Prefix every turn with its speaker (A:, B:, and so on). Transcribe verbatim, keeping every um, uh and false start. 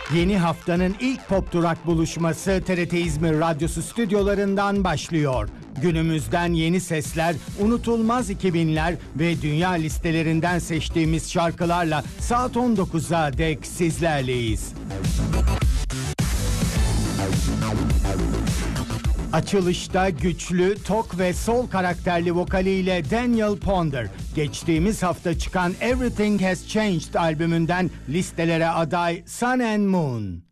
A: Yeni haftanın ilk Pop Durak buluşması T R T İzmir Radyosu stüdyolarından başlıyor. Günümüzden yeni sesler, unutulmaz iki binler ve dünya listelerinden seçtiğimiz şarkılarla saat on dokuza dek sizlerleyiz. Açılışta güçlü, tok ve soul karakterli vokaliyle Daniel Ponder, geçtiğimiz hafta çıkan Everything Has Changed albümünden listelere aday Sun and Moon.